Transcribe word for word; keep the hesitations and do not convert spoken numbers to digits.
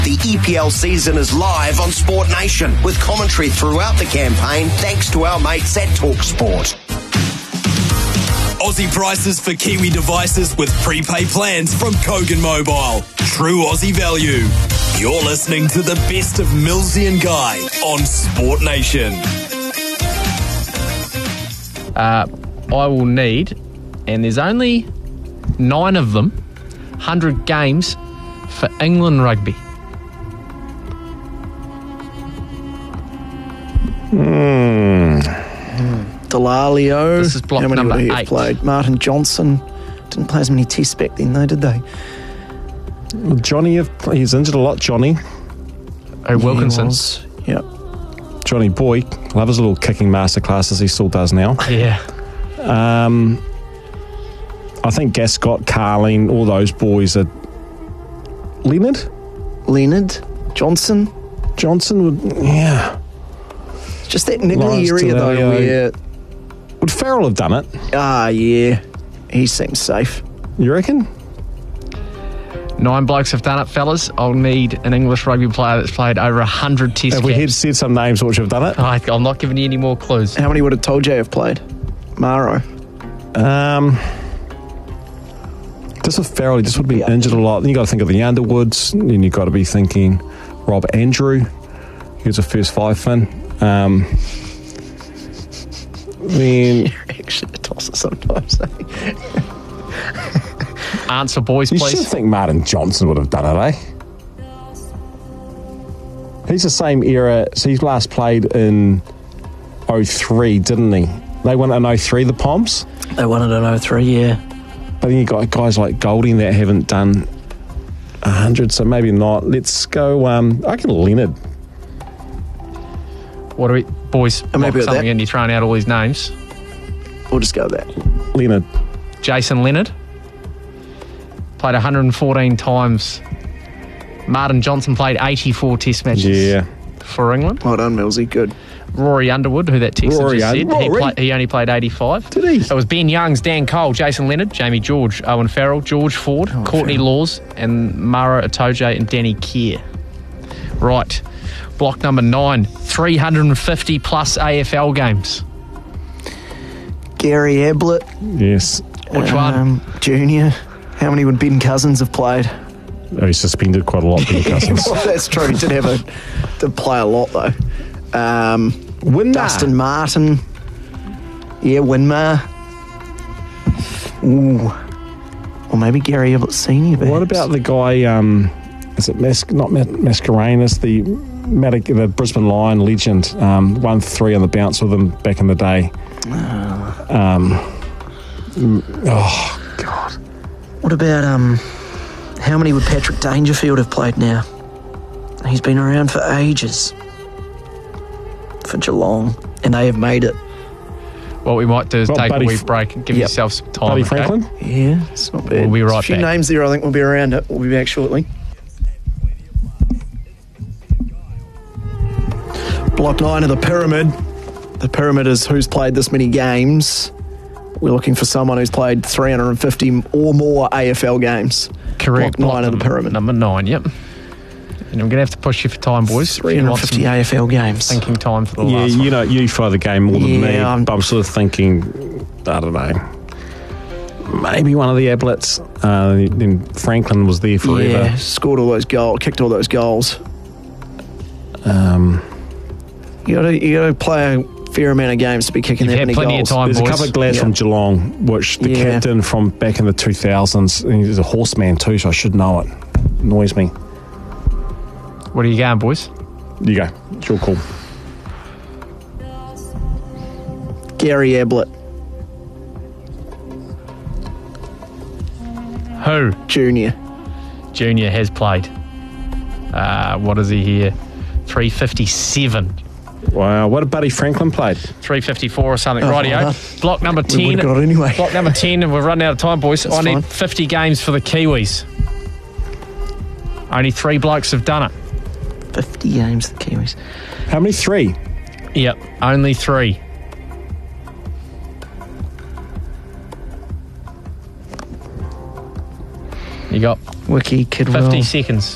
The E P L season is live on Sport Nation with commentary throughout the campaign thanks to our mates at TalkSport. Aussie prices for Kiwi devices with prepaid plans from Kogan Mobile. True Aussie value. You're listening to the best of Millsy and Guy on Sport Nation. Uh, I will need, and there's only nine of them, one hundred games for England rugby. Hmm. Delalio. This is block How many number would he have eight. played? Martin Johnson. Didn't play as many tests back then, though, did they? Well, Johnny, he's injured a lot, Johnny. Oh, Wilkinson. Yep. Johnny Boy. Love his little kicking masterclass as he still does now. Yeah. Um, I think Gascott, Carling, all those boys are... Leonard? Leonard. Johnson. Johnson would... Yeah. Just that niggly Lawrence area, though, Delalio. where... Would Farrell have done it? Ah, yeah. He seems safe. You reckon? Nine blokes have done it, fellas. I'll need an English rugby player that's played over one hundred test Have we had caps. said some names which have done it? I, I'm not giving you any more clues. How many would have told you have played? Maro. Um, just with Farrell, he just would be injured a lot. Then you got to think of the Underwoods. Then you got to be thinking Rob Andrew. He was a first five fin. Um, then You're actually a tosser sometimes, eh? Answer, boys, you please. should think Martin Johnson would have done it, eh? He's the same era. So he last played in oh three, didn't he? They won in oh three, the Poms. They won it in oh three, yeah. But then you got guys like Golding that haven't done one hundred, so maybe not. Let's go, um, I reckon Leonard. What do we... Boys, I'm lock happy with something that. in. You're throwing out all these names. We'll just go with that. Leonard. Jason Leonard. Played one hundred fourteen times. Martin Johnson played eighty-four test matches Yeah. for England. Well done, Millsy. Good. Rory Underwood, who that texter Rory just said, Un- he, Rory. play, he only played eighty-five. Did he? It was Ben Youngs, Dan Cole, Jason Leonard, Jamie George, Owen Farrell, George Ford, Oh, Courtney Farrell. Laws, and Mara Itoje and Danny Kerr. Right. Block number nine. three hundred fifty plus A F L games. Gary Ablett. Yes. Which one? Um, Junior. How many would Ben Cousins have played? Oh, he suspended quite a lot, Ben Cousins. Well, that's true. He did have a... did play a lot, though. Um, Winmar. Dustin Martin. Yeah, Winmar. Ooh. Or maybe Gary Ablett Senior perhaps. What about the guy, um, is it Mas- not Mas- Mascarenas, the, Madic- the Brisbane Lion legend, um, won three on the bounce with him back in the day. Um, oh, God. What about, um... how many would Patrick Dangerfield have played now? He's been around for ages. For Geelong. And they have made it. What we might do is Well, take Buddy a F- wee break and give Yep. yourself some time. Buddy okay? Franklin? Yeah, it's not bad. We'll be right a few back. names there I think will be around it. We'll be back shortly. Block nine of the pyramid. The pyramid is who's played this many games. We're looking for someone who's played three hundred fifty or more A F L games. Correct. Block nine of the number- pyramid. Number nine, yep. And I'm going to have to push you for time, boys. If three you hundred want fifty some A F L games. thinking time for the Yeah, last you one. know, you follow the game more than Yeah, me. I'm- But I'm sort of thinking, I don't know, maybe one of the Ablets. Uh, then Franklin was there forever. Yeah, scored all those goals, kicked all those goals. Um, You got to you got to play a fair amount of games to be kicking You've that had many plenty goals. of time, there's boys. a couple of lads Yeah. from Geelong, which the Yeah. captain from back in the two thousands, and he's a horseman too, so I should know it. Annoys me. What are you going, boys? You go. It's your call. Gary Ablett Who? Junior. Junior has played. Uh, what is he here? three fifty-seven. Wow, what did Buddy Franklin played? three fifty-four or something. Oh, Rightio. well, Block number We ten. would have got it anyway. Block number ten, and we're running out of time, boys. That's I need fine. fifty games for the Kiwis. Only three blokes have done it. fifty games, the Kiwis. How many? Three. Yep, only three. You got Wiki, Kidwell. fifty seconds.